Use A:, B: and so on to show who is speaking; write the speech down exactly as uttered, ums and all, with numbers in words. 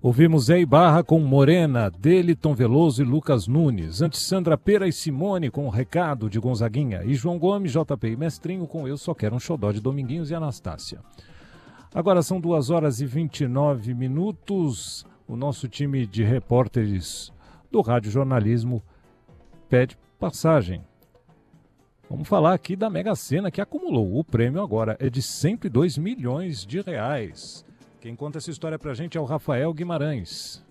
A: Ouvimos Zé Ibarra com Morena, dele Tom Veloso e Lucas Nunes. Antes, Sandra Pera e Simone com o Recado de Gonzaguinha. E João Gomes, J P e Mestrinho com Eu Só Quero um Xodó de Dominguinhos e Anastácia. Agora são duas horas e vinte e nove minutos. O nosso time de repórteres do Rádio Jornalismo pede passagem. Vamos falar aqui da Mega Sena, que acumulou. O prêmio agora é de cento e dois milhões de reais. Quem conta essa história pra gente é o Rafael Guimarães.